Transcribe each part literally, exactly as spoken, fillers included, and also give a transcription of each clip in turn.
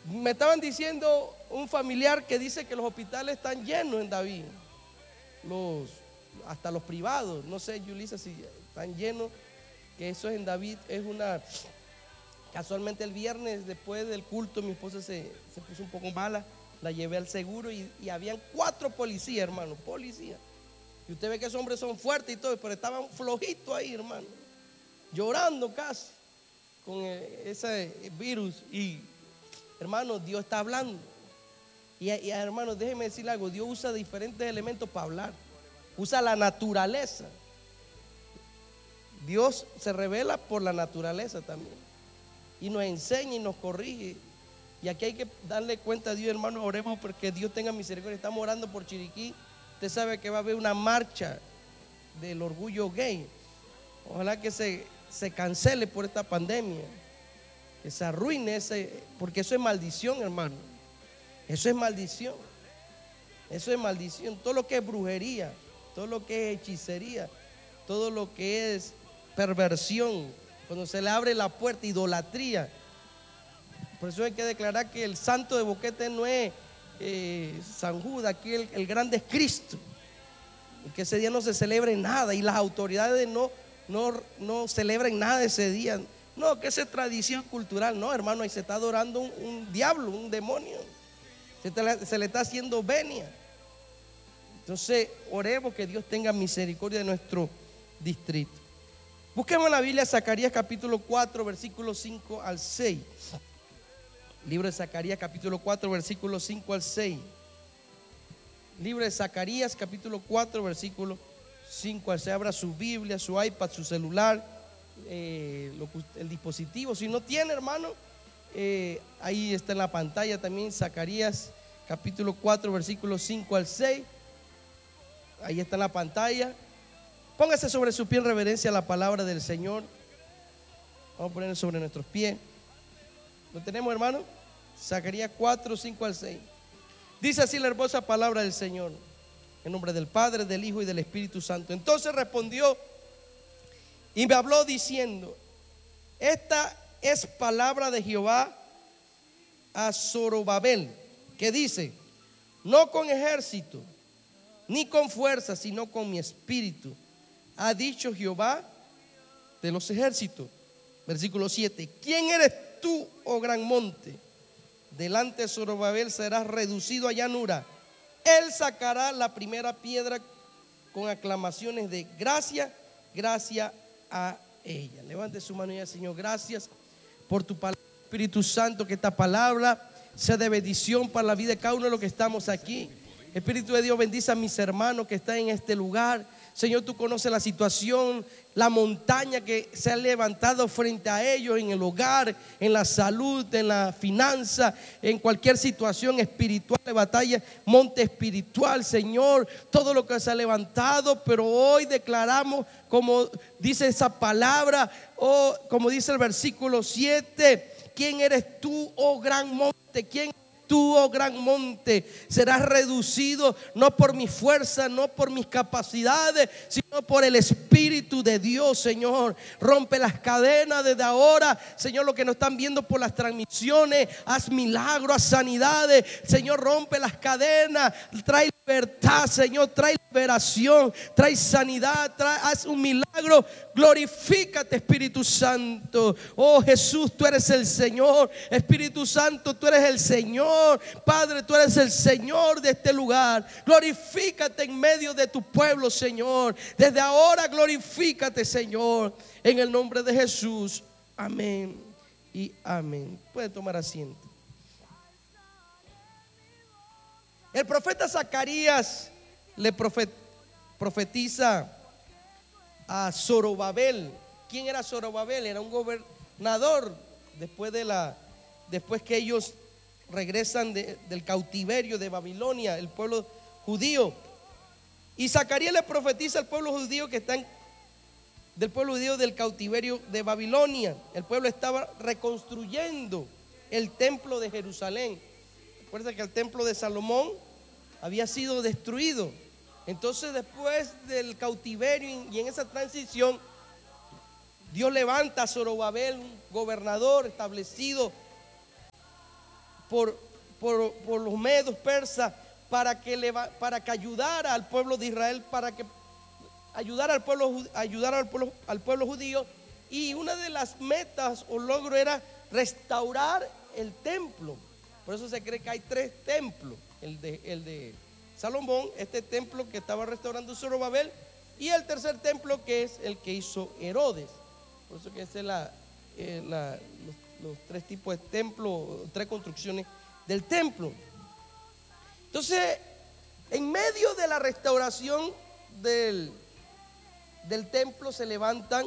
Me estaban diciendo un familiar que dice que los hospitales están llenos en David, los, hasta los privados, no sé, Yulisa, si están llenos, que eso es en David, es una... Casualmente el viernes después del culto mi esposa se, se puso un poco mala, la llevé al seguro y, y habían cuatro policías, hermano, policías. Y usted ve que esos hombres son fuertes y todo, pero estaban flojitos ahí, hermano, llorando casi con ese virus. Y hermano, Dios está hablando. Y, y hermano, déjeme decirle algo, Dios usa diferentes elementos para hablar. Usa la naturaleza. Dios se revela por la naturaleza también. Y nos enseña y nos corrige. Y aquí hay que darle cuenta a Dios, hermano. Oremos porque Dios tenga misericordia. Estamos orando por Chiriquí. Usted sabe que va a haber una marcha del orgullo gay. Ojalá que se, se cancele por esta pandemia, que se arruine ese, porque eso es maldición, hermano. Eso es maldición. Eso es maldición. Todo lo que es brujería, todo lo que es hechicería, todo lo que es perversión, cuando se le abre la puerta, idolatría. Por eso hay que declarar que el santo de Boquete no es eh, San Judas, aquí el, el grande es Cristo. Y que ese día no se celebre nada y las autoridades no, no, no celebren nada ese día. No, que esa es tradición cultural. No, hermano, ahí se está adorando un, un diablo, un demonio. Se, te, se le está haciendo venia. Entonces, oremos que Dios tenga misericordia de nuestro distrito. Busquemos en la Biblia Zacarías capítulo cuatro, versículos cinco al seis. Libro de Zacarías capítulo cuatro, versículos cinco al seis. Libro de Zacarías capítulo cuatro, versículo cinco al seis. Abra su Biblia, su iPad, su celular, eh, lo, el dispositivo. Si no tiene, hermano, eh, ahí está en la pantalla también Zacarías capítulo cuatro, versículos cinco al seis. Ahí está en la pantalla. Póngase sobre su pie en reverencia a la palabra del Señor. Vamos a poner sobre nuestros pies. ¿Lo tenemos, hermano? Zacarías cuatro, cinco al seis. Dice así la hermosa palabra del Señor, en nombre del Padre, del Hijo y del Espíritu Santo. Entonces respondió y me habló diciendo: esta es palabra de Jehová a Zorobabel, que dice: no con ejército ni con fuerza, sino con mi espíritu, ha dicho Jehová de los ejércitos. Versículo siete. ¿Quién eres tú, oh gran monte? Delante de Zorobabel serás reducido a llanura. Él sacará la primera piedra con aclamaciones de gracia, gracia a ella. Levante su mano y diga: Señor, gracias por tu palabra, Espíritu Santo, que esta palabra sea de bendición para la vida de cada uno de los que estamos aquí. Espíritu de Dios, bendice a mis hermanos que están en este lugar. Señor, tú conoces la situación, la montaña que se ha levantado frente a ellos en el hogar, en la salud, en la finanza, en cualquier situación espiritual de batalla, monte espiritual, Señor, todo lo que se ha levantado. Pero hoy declaramos, como dice esa palabra, oh, como dice el versículo siete: ¿quién eres tú, oh gran monte? ¿Quién tú, oh gran monte? Serás reducido no por mi fuerza, no por mis capacidades, sino por el Espíritu de Dios. Señor, rompe las cadenas desde ahora. Señor, los que nos están viendo por las transmisiones, haz milagros, haz sanidades. Señor, rompe las cadenas, trae libertad. Señor, trae liberación, trae sanidad, trae, haz un milagro. Glorifícate, Espíritu Santo. Oh Jesús, tú eres el Señor. Espíritu Santo, tú eres el Señor. Padre, tú eres el Señor de este lugar. Glorifícate en medio de tu pueblo, Señor. Desde ahora glorifícate, Señor, en el nombre de Jesús. Amén y amén. Puede tomar asiento. El profeta Zacarías le profet, profetiza a Zorobabel. ¿Quién era Zorobabel? Era un gobernador después de la después que ellos regresan de, del cautiverio de Babilonia, el pueblo judío. Y Zacarías le profetiza al pueblo judío que está en, del pueblo judío del cautiverio de Babilonia. El pueblo estaba reconstruyendo el templo de Jerusalén. Recuerda que el templo de Salomón había sido destruido. Entonces, después del cautiverio y en esa transición, Dios levanta a Zorobabel, un gobernador establecido por, por, por los medos persas para que, le, para que ayudara al pueblo de Israel, para que ayudara al pueblo, ayudara al pueblo, al pueblo judío. Y una de las metas o logro era restaurar el templo. Por eso se cree que hay tres templos: el de, el de Salomón, este templo que estaba restaurando Zorobabel, y el tercer templo que es el que hizo Herodes. Por eso que es la, eh, la, los, los tres tipos de templo, tres construcciones del templo. Entonces, en medio de la restauración del, del templo se levantan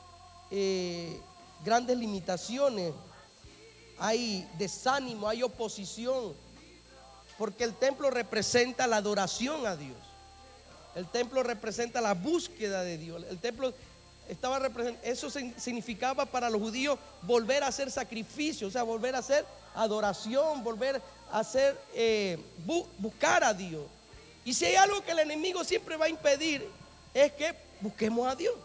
eh, grandes limitaciones. Hay desánimo, hay oposición, porque el templo representa la adoración a Dios. El templo representa la búsqueda de Dios. El templo estaba representando, eso significaba para los judíos volver a hacer sacrificio, o sea, volver a hacer adoración, volver a hacer, eh, bu buscar a Dios. Y si hay algo que el enemigo siempre va a impedir, es que busquemos a Dios.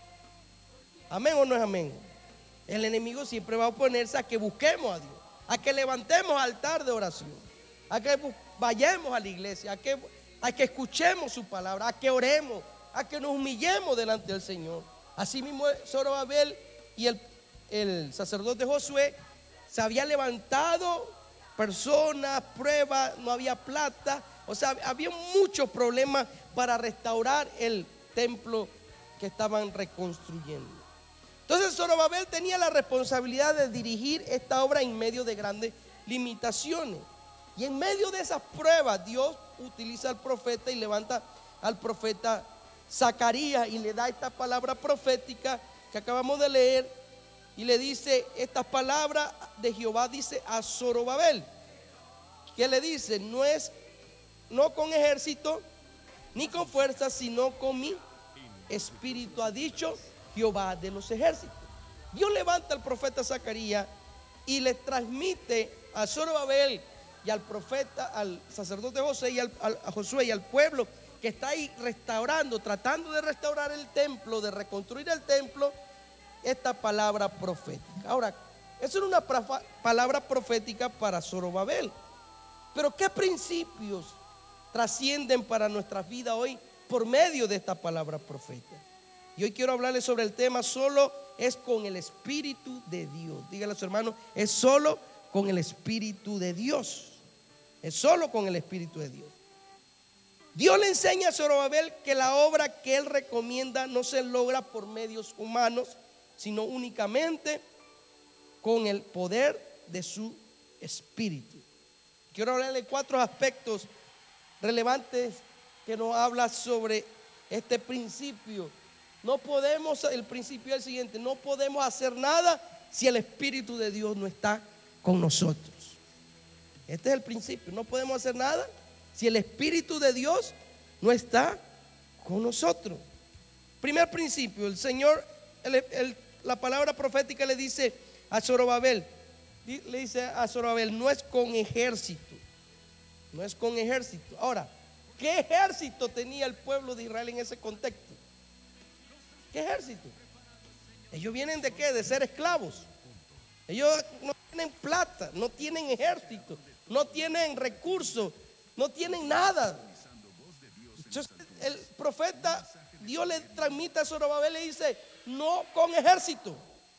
¿Amén o no es amén? El enemigo siempre va a oponerse a que busquemos a Dios, a que levantemos altar de oración, a que vayamos a la iglesia, a que, a que escuchemos su palabra, a que oremos, a que nos humillemos delante del Señor. Así mismo Zorobabel y el, el sacerdote Josué se había levantado personas, pruebas, no había plata, o sea, había muchos problemas para restaurar el templo que estaban reconstruyendo. Entonces Zorobabel tenía la responsabilidad de dirigir esta obra en medio de grandes limitaciones. Y en medio de esas pruebas Dios utiliza al profeta y levanta al profeta Zacarías y le da esta palabra profética que acabamos de leer, y le dice estas palabras de Jehová, dice a Zorobabel, que le dice: no es no con ejército ni con fuerza, sino con mi espíritu, ha dicho Jehová de los ejércitos. Dios levanta al profeta Zacarías y le transmite a Zorobabel y al profeta, al sacerdote José y al, al, a Josué y al pueblo que está ahí restaurando, tratando de restaurar el templo, de reconstruir el templo, esta palabra profética. Ahora, eso era una palabra profética para Zorobabel, pero ¿qué principios trascienden para nuestras vidas hoy por medio de esta palabra profética? Y hoy quiero hablarles sobre el tema: solo es con el Espíritu de Dios. Dígale a su hermano: es solo con el Espíritu de Dios. Es solo con el Espíritu de Dios. Dios le enseña a Zorobabel que la obra que él recomienda no se logra por medios humanos, sino únicamente con el poder de su Espíritu. Quiero hablarle de cuatro aspectos relevantes que nos habla sobre este principio. No podemos, el principio es el siguiente: no podemos hacer nada si el Espíritu de Dios no está con nosotros. Este es el principio: no podemos hacer nada si el Espíritu de Dios no está con nosotros. Primer principio: el Señor, el, el, la palabra profética le dice a Zorobabel, le dice a Zorobabel, no es con ejército, no es con ejército. Ahora, ¿qué ejército tenía el pueblo de Israel en ese contexto? ¿Qué ejército? Ellos vienen de qué? De ser esclavos. Ellos no tienen plata, no tienen ejército, no tienen recursos, no tienen nada. Entonces, el profeta, Dios le transmite a Zorobabel y le dice: no con ejército.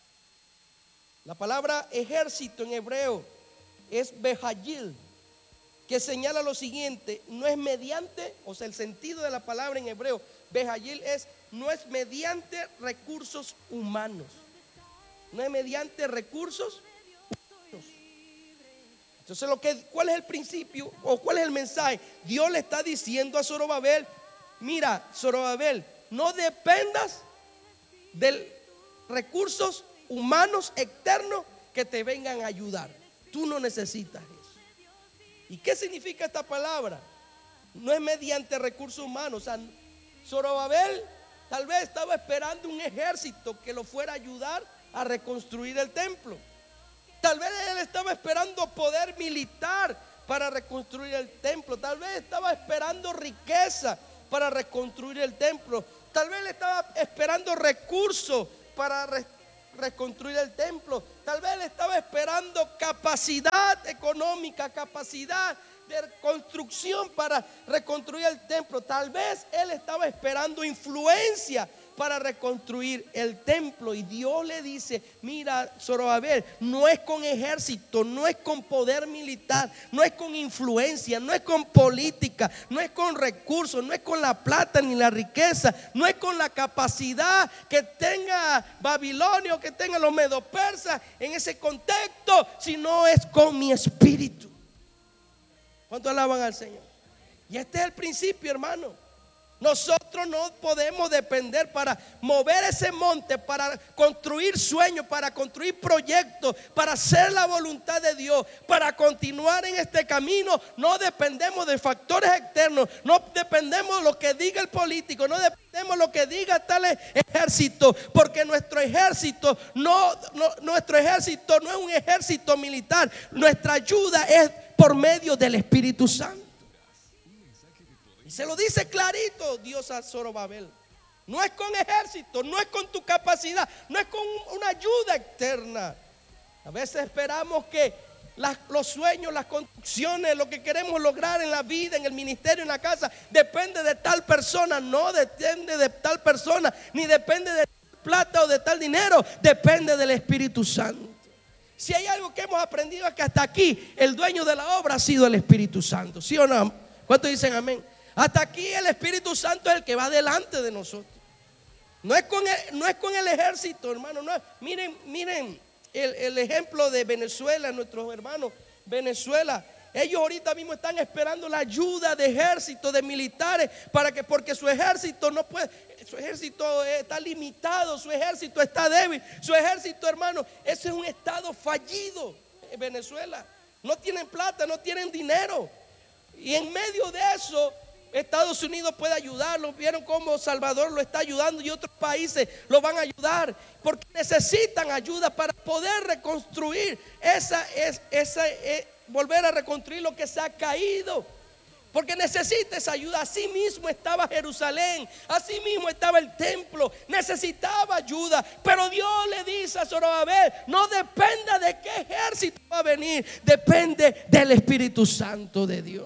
La palabra ejército en hebreo es behayil, que señala lo siguiente: no es mediante, o sea, el sentido de la palabra en hebreo behayil es: no es mediante recursos humanos. No es mediante recursos humanos. Entonces, lo que, ¿cuál es el principio o cuál es el mensaje? Dios le está diciendo a Zorobabel: mira, Zorobabel, no dependas de recursos humanos externos que te vengan a ayudar. Tú no necesitas eso. ¿Y qué significa esta palabra? No es mediante recursos humanos. O sea, Zorobabel tal vez estaba esperando un ejército que lo fuera a ayudar a reconstruir el templo. Tal vez él estaba esperando poder militar para reconstruir el templo. Tal vez estaba esperando riqueza para reconstruir el templo. Tal vez estaba esperando recursos para re reconstruir el templo. Tal vez él estaba esperando capacidad económica, capacidad de construcción para reconstruir el templo. Tal vez él estaba esperando influencia para reconstruir el templo. Y Dios le dice: mira, Zorobabel, no es con ejército, no es con poder militar, no es con influencia, no es con política, no es con recursos, no es con la plata ni la riqueza, no es con la capacidad que tenga Babilonia o que tengan los medo-persas en ese contexto, sino es con mi espíritu. ¿Cuánto alaban al Señor? Y este es el principio, hermano. Nosotros no podemos depender para mover ese monte, para construir sueños, para construir proyectos, para hacer la voluntad de Dios, para continuar en este camino. No dependemos de factores externos, no dependemos de lo que diga el político, no dependemos de lo que diga tal ejército, porque nuestro ejército no, no, nuestro ejército no es un ejército militar. Nuestra ayuda es por medio del Espíritu Santo. Y se lo dice clarito Dios a Zorobabel. No es con ejército, no es con tu capacidad, no es con una ayuda externa. A veces esperamos que las, los sueños, las construcciones, lo que queremos lograr en la vida, en el ministerio, en la casa, depende de tal persona. No depende de tal persona, ni depende de tal plata o de tal dinero. Depende del Espíritu Santo. Si hay algo que hemos aprendido es que hasta aquí el dueño de la obra ha sido el Espíritu Santo. ¿Sí o no? ¿Cuántos dicen amén? Hasta aquí el Espíritu Santo es el que va delante de nosotros. No es con el, no es con el ejército, hermano. No. Miren, miren el, el ejemplo de Venezuela, nuestros hermanos. Venezuela, ellos ahorita mismo están esperando la ayuda de ejército, de militares, para que, porque su ejército no puede, su ejército está limitado, su ejército está débil, su ejército, hermano, ese es un estado fallido en Venezuela. No tienen plata, no tienen dinero. Y en medio de eso, Estados Unidos puede ayudarlo. Vieron cómo Salvador lo está ayudando y otros países lo van a ayudar, porque necesitan ayuda para poder reconstruir esa, esa, esa eh, volver a reconstruir lo que se ha caído, porque necesita esa ayuda. Así mismo estaba Jerusalén, así mismo estaba el templo, necesitaba ayuda. Pero Dios le dice a Zorobabel: no dependa de qué ejército va a venir, depende del Espíritu Santo de Dios.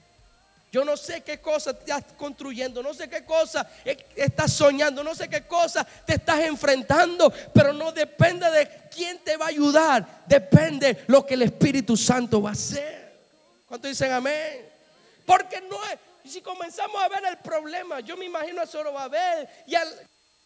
Yo no sé qué cosa estás construyendo, no sé qué cosa estás soñando, no sé qué cosa te estás enfrentando, pero no depende de quién te va a ayudar, depende lo que el Espíritu Santo va a hacer. ¿Cuántos dicen amén? Porque no es, si comenzamos a ver el problema, yo me imagino a Zorobabel y al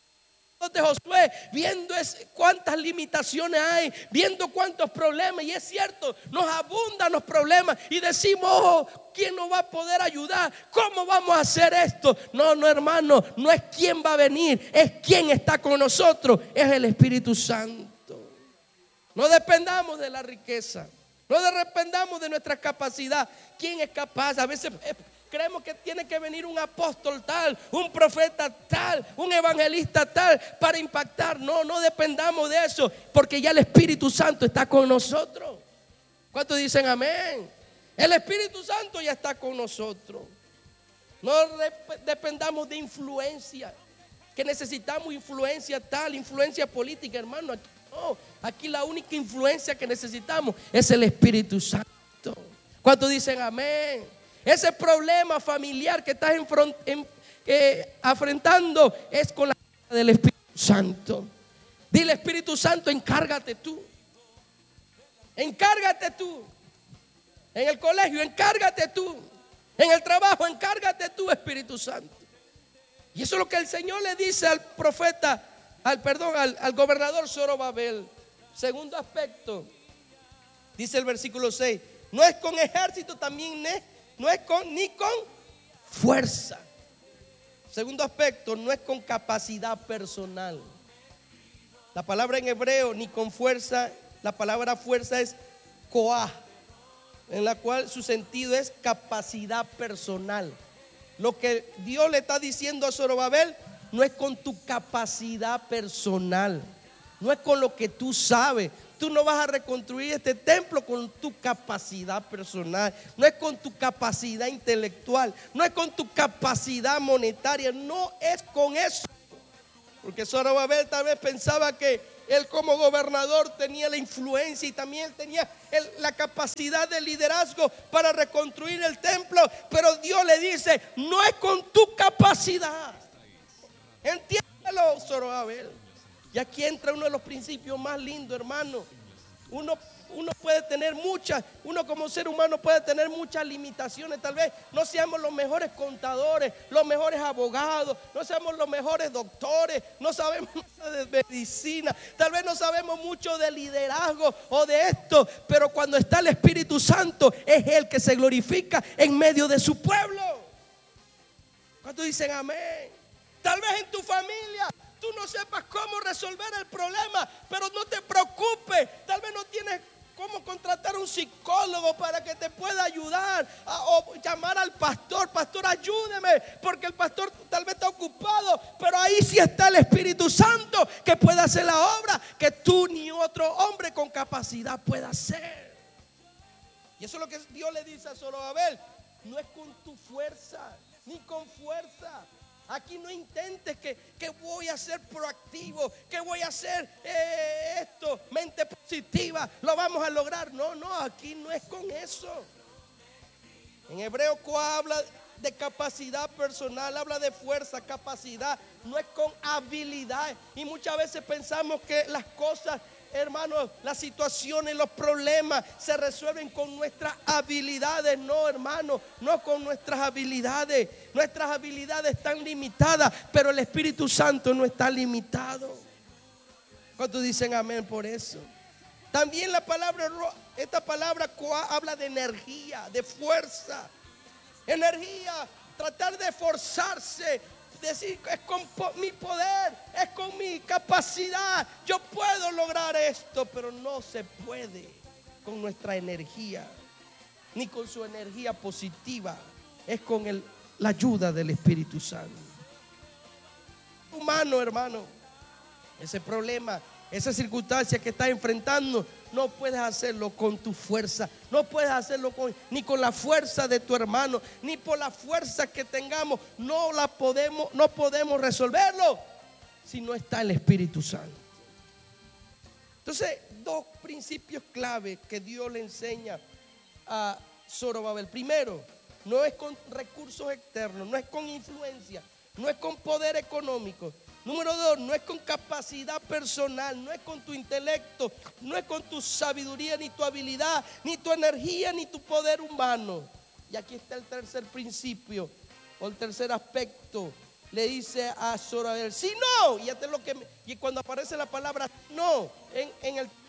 de Josué viendo es, cuántas limitaciones hay, viendo cuántos problemas. Y es cierto, nos abundan los problemas y decimos: oh, ¿quién nos va a poder ayudar? ¿Cómo vamos a hacer esto? No, no, hermano, no es quién va a venir, es quién está con nosotros, es el Espíritu Santo. No dependamos de la riqueza, no dependamos de nuestra capacidad. ¿Quién es capaz? A veces creemos que tiene que venir un apóstol tal, un profeta tal, un evangelista tal para impactar. No, no dependamos de eso, porque ya el Espíritu Santo está con nosotros. ¿Cuántos dicen amén? El Espíritu Santo ya está con nosotros. No dependamos de influencia, que necesitamos influencia tal, influencia política, hermano. Aquí no, aquí la única influencia que necesitamos es el Espíritu Santo. ¿Cuántos dicen amén? Ese problema familiar que estás enfront, en, eh, afrontando es con la ayuda del Espíritu Santo. Dile: Espíritu Santo, encárgate tú. Encárgate tú. En el colegio, encárgate tú. En el trabajo, encárgate tú, Espíritu Santo. Y eso es lo que el Señor le dice al profeta, al perdón, al, al gobernador Zorobabel. Segundo aspecto, dice el versículo seis: no es con ejército, también es No es con, ni con fuerza. Segundo aspecto, no es con capacidad personal. La palabra en hebreo, ni con fuerza, la palabra fuerza es koah, en la cual su sentido es capacidad personal. Lo que Dios le está diciendo a Zorobabel no es con tu capacidad personal, no es con lo que tú sabes. Tú no vas a reconstruir este templo con tu capacidad personal, no es con tu capacidad intelectual, no es con tu capacidad monetaria, no es con eso. Porque Zorobabel tal vez pensaba que él como gobernador tenía la influencia y también tenía el, la capacidad de liderazgo para reconstruir el templo. Pero Dios le dice, no es con tu capacidad. Entiéndelo, Zorobabel. Y aquí entra uno de los principios más lindos, hermano. Uno, uno puede tener muchas, uno como ser humano puede tener muchas limitaciones. Tal vez no seamos los mejores contadores, los mejores abogados, no seamos los mejores doctores, no sabemos nada de medicina, tal vez no sabemos mucho de liderazgo o de esto, pero cuando está el Espíritu Santo es Él que se glorifica en medio de su pueblo. ¿Cuántos dicen amén? Tal vez en tu familia tú no sepas cómo resolver el problema, pero no te preocupes. Tal vez no tienes cómo contratar un psicólogo para que te pueda ayudar, a, o llamar al pastor. Pastor, ayúdeme, porque el pastor tal vez está ocupado, pero ahí sí está el Espíritu Santo que puede hacer la obra que tú ni otro hombre con capacidad pueda hacer. Y eso es lo que Dios le dice a Zorobabel: no es con tu fuerza, ni con fuerza. Aquí no intentes que, que voy a ser proactivo, que voy a hacer eh, esto, mente positiva, lo vamos a lograr. No, no, aquí no es con eso. En Hebreo habla de capacidad personal, habla de fuerza, capacidad, no es con habilidad. Y muchas veces pensamos que las cosas, hermanos, las situaciones, los problemas se resuelven con nuestras habilidades. No, hermano, no con nuestras habilidades. Nuestras habilidades están limitadas, pero el Espíritu Santo no está limitado. ¿Cuántos dicen amén por eso? También la palabra, esta palabra habla de energía, de fuerza. Energía, tratar de esforzarse. Decir, es con mi poder, es con mi capacidad, yo puedo lograr esto, pero no se puede con nuestra energía, ni con su energía positiva, es con el, la ayuda del Espíritu Santo. Humano, hermano, ese problema, esa circunstancia que estás enfrentando, no puedes hacerlo con tu fuerza, no puedes hacerlo con, ni con la fuerza de tu hermano, ni por la fuerza que tengamos, no la podemos, no podemos resolverlo si no está el Espíritu Santo. Entonces, dos principios clave que Dios le enseña a Zorobabel. Primero, no es con recursos externos, no es con influencia, no es con poder económico. Número dos, no es con capacidad personal, no es con tu intelecto, no es con tu sabiduría, ni tu habilidad, ni tu energía, ni tu poder humano. Y aquí está el tercer principio, o el tercer aspecto. Le dice a Zorobabel, si no, y, es lo que, y cuando aparece la palabra no, en, en, el,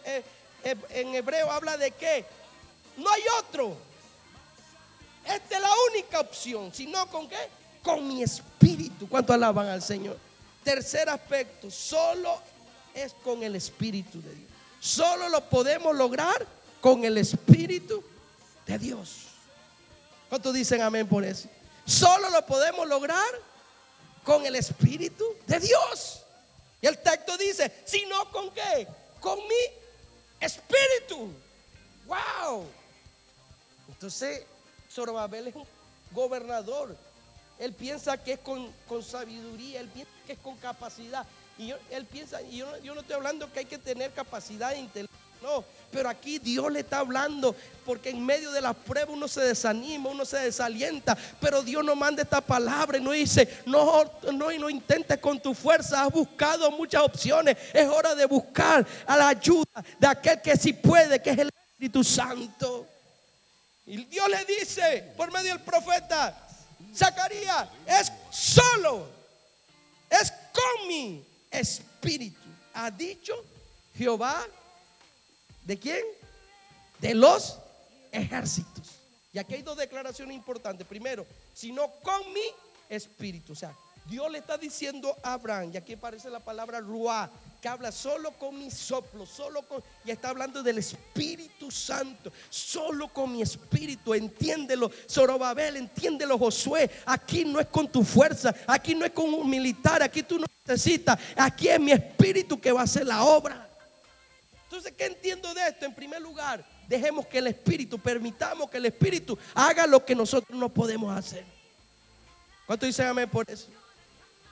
en hebreo habla de que no hay otro. Esta es la única opción, si no, ¿con qué? Con mi espíritu. ¿Cuánto alaban al Señor? Tercer aspecto, solo es con el Espíritu de Dios. Solo lo podemos lograr con el Espíritu de Dios. ¿Cuántos dicen amén por eso? Solo lo podemos lograr con el Espíritu de Dios. Y el texto dice, si no, ¿con qué? Con mi Espíritu. ¡Wow! Entonces, Zorobabel es un gobernador. Él piensa que es con, con sabiduría, él piensa que es con capacidad. Y yo, él piensa, y yo, yo no estoy hablando que hay que tener capacidad de intelecto, no. Pero aquí Dios le está hablando, porque en medio de las pruebas uno se desanima, uno se desalienta. Pero Dios nos manda esta palabra y nos dice, no, no, no intentes con tu fuerza, has buscado muchas opciones. Es hora de buscar a la ayuda de aquel que sí puede, que es el Espíritu Santo. Y Dios le dice por medio del profeta Zacarías, es solo, es con mi espíritu, ha dicho Jehová. ¿De quién? De los ejércitos. Y aquí hay dos declaraciones importantes. Primero, sino con mi espíritu. O sea, Dios le está diciendo a Abraham, y aquí aparece la palabra ruá, que habla solo con mi soplo, solo con, y está hablando del Espíritu Santo, solo con mi espíritu. Entiéndelo, Zorobabel, entiéndelo, Josué. Aquí no es con tu fuerza, aquí no es con un militar, aquí tú no necesitas, aquí es mi espíritu que va a hacer la obra. Entonces, ¿qué entiendo de esto? En primer lugar, dejemos que el Espíritu, permitamos que el Espíritu haga lo que nosotros no podemos hacer. ¿Cuánto dicen amén por eso?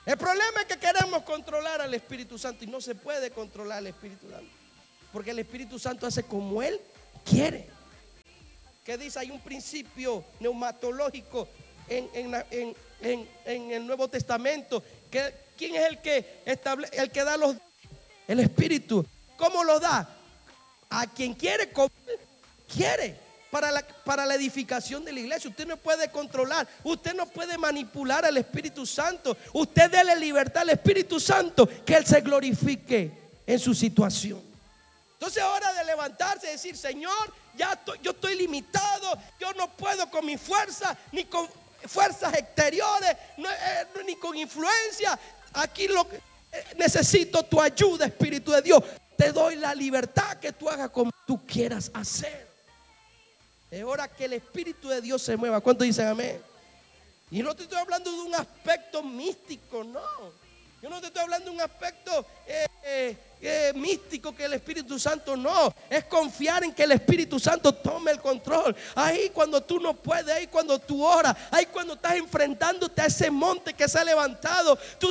El problema es que queremos controlar al Espíritu Santo y no se puede controlar al Espíritu Santo, porque el Espíritu Santo hace como Él quiere. Que dice, hay un principio neumatológico en, en, la, en, en, en el Nuevo Testamento. Que, ¿Quién es el que, estable, el que da los? El Espíritu. ¿Cómo lo da? A quien quiere, como quiere. Para la, para la edificación de la iglesia. Usted no puede controlar, usted no puede manipular al Espíritu Santo. Usted déle libertad al Espíritu Santo, que Él se glorifique en su situación. Entonces es hora de levantarse y decir, Señor, ya estoy, yo estoy limitado, yo no puedo con mi fuerza, ni con fuerzas exteriores, no, eh, ni con influencia. Aquí lo que eh, necesito tu ayuda, Espíritu de Dios. Te doy la libertad que tú hagas como tú quieras hacer. Es hora que el Espíritu de Dios se mueva. ¿Cuántos dicen amén? Y no te estoy hablando de un aspecto místico, no. Yo no te estoy hablando de un aspecto eh, eh, eh, místico que el Espíritu Santo no. Es confiar en que el Espíritu Santo tome el control. Ahí cuando tú no puedes, ahí cuando tú oras, ahí cuando estás enfrentándote a ese monte que se ha levantado, tú